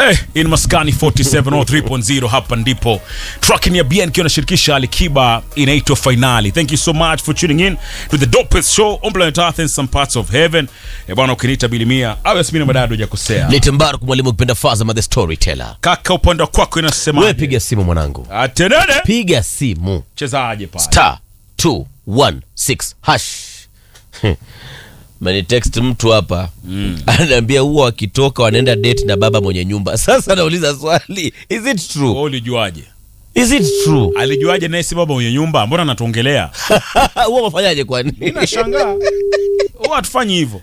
In Maskani 4703.0 hapa ndipo trucking ya BNK inashirikisha Alikiba inaitwa Finali. Thank you so much for tuning in to the dopest show on planet Earth and some parts of heaven. Bwana ukiniita Bilimia au Yasmina Madado hujakosea. Nitembaru mwalimu ukipenda Fazama the storyteller. Kaka upande kwako inasema wewe piga simu mwanangu. Atenene Piga simu. Chezaje pale? *216#. Mani text mtu hapa ananiambia huwa wakitoka wanaenda date na baba mwenye nyumba. Sasa nauliza swali, is it true? Wewe ulijuaje? Is it true? Alijuaje naye si baba mwenye nyumba? Mbona anatuongelea? Huwa wafanyaje kwani? Ninashangaa. Huwa atufanye hivyo.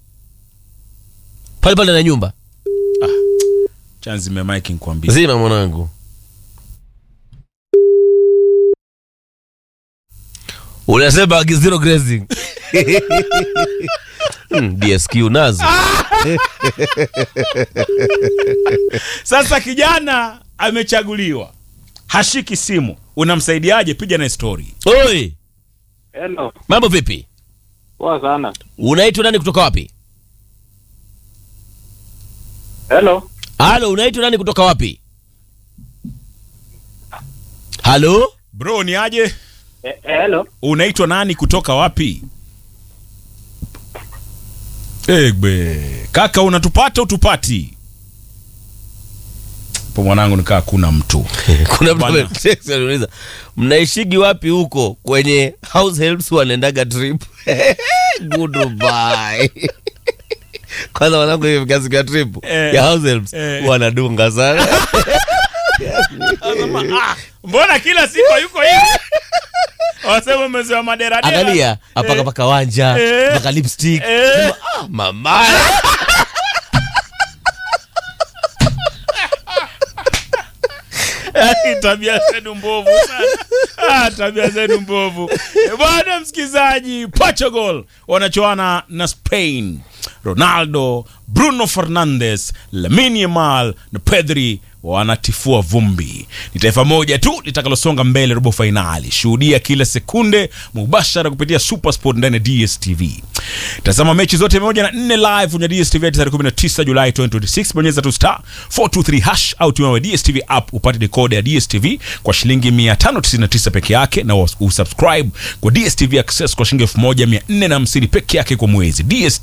Pale na nyumba. Chanzi me mic nikwambie. Zima mwanangu. Unasema zero grazing. DSQ nazo. Sasa kijana amechaguliwa, hashiki simu, unamsaidiaje? Piga na story. Oi. Hello. Mambo vipi? Poa sana. Unaitwa nani kutoka wapi? Hello. Halo, unaitwa nani kutoka wapi? Halo? Bro, ni aje? Hello. Unaitwa nani kutoka wapi? Egbe. Kaka unatupata utupati? Po mwanangu nikaa kuna mtu. Kuna mtu anauliza, mnaishigi wapi huko kwenye house helps wanaendaga trip? Goodbye. Kwanza wanangu hivi kazi ya trip ya house helps wanadunga sana. Mbona kila siku yuko hivi? Wasema mmezoea madera dera. Angalia, apaka paka wanja, paka lipstick. Mama. Tabia zenu mbovu sana. Tabia zenu mbovu. Bwana msikizaji, Portugal wanachoana na Spain. Ronaldo, Bruno Fernandes, Lamine Yamal na Pedri wanatifua vumbi. Ni taifa moja tu litakalosonga mbele robo finali. Shuhudia kila sekunde mubashara kupitia Super Sport ndani ya DStv. Tazama mechi zote 104 live kwenye DStv tarehe 19 Julai 2026. Bonyeza tu *423# au tumia DStv app upate decoder ya DStv kwa shilingi 599 peke yake, na usubscribe kwa DStv Access kwa shilingi 1450 peke yake kwa mwezi. DStv